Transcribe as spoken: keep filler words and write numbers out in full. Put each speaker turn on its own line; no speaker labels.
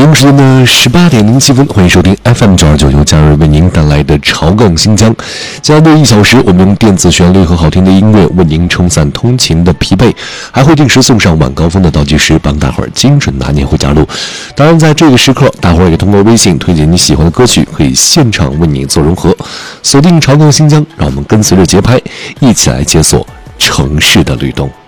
北京时间的十八点零七分，欢迎收听 F M 九二九由佳瑞为您带来的潮杠新疆。接下来的一小时，我们用电子旋律和好听的音乐为您冲散通勤的疲惫，还会定时送上晚高峰的倒计时，帮大伙儿精准拿捏回家路。当然，在这个时刻，大伙儿也通过微信推荐你喜欢的歌曲，可以现场为你做融合。锁定潮杠新疆，让我们跟随着节拍，一起来解锁城市的律动。